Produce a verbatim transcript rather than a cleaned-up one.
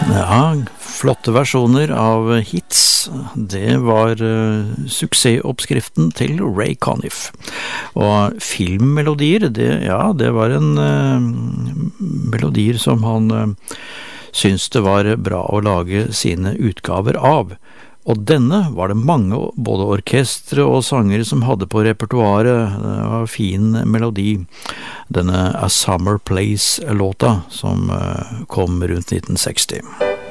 Ja, flotte versjoner av hits, det var uh, suksessoppskriften til Ray Conniff. Og filmmelodier, det, ja, det var en uh, melodier som han uh, syntes det var bra å lage sine utgaver av. Og denne var det mange, både orkestre og sangere som hadde på repertoaret. Det var fin melodi. Denne A Summer Place-låta som uh, kom rundt nitten seksti.